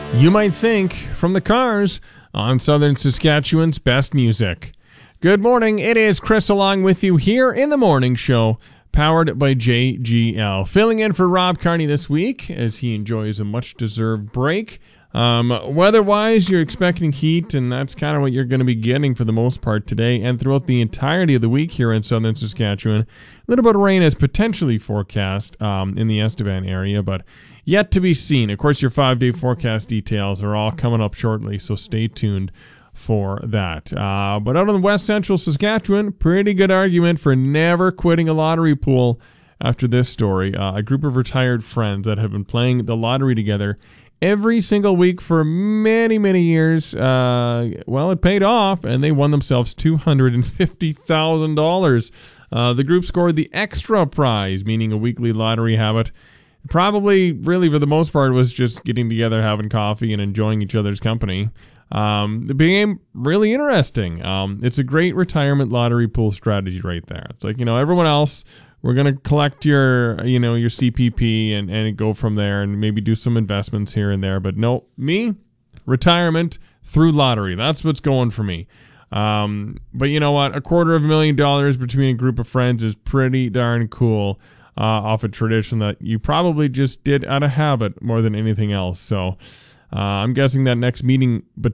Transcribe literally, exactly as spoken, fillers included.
You might think from the Cars on Southern Saskatchewan's best music. Good morning, it is Chris along with you here in the morning show, powered by J G L. Filling in for Rob Carney this week as he enjoys a much-deserved break. Um, weather-wise, you're expecting heat, and that's kind of what you're going to be getting for the most part today and throughout the entirety of the week here in Southern Saskatchewan. A little bit of rain is potentially forecast um, in the Estevan area, but yet to be seen. Of course, your five-day forecast details are all coming up shortly, so stay tuned for that. Uh, but out in West Central Saskatchewan, pretty good argument for never quitting a lottery pool after this story. Uh, a group of retired friends that have been playing the lottery together every single week for many, many years. Uh, well, it paid off, and they won themselves two hundred fifty thousand dollars. Uh, the group scored the extra prize, meaning a weekly lottery habit. Probably, really, for the most part, was just getting together, having coffee, and enjoying each other's company. Um, it became really interesting. Um, it's a great retirement lottery pool strategy right there. It's like, you know, everyone else, we're going to collect your, you know, your C P P and, and go from there and maybe do some investments here and there. But no, me, retirement through lottery. That's what's going for me. Um, but you know what? A quarter of a million dollars between a group of friends is pretty darn cool. Uh, off a tradition that you probably just did out of habit more than anything else. So uh, I'm guessing that next meeting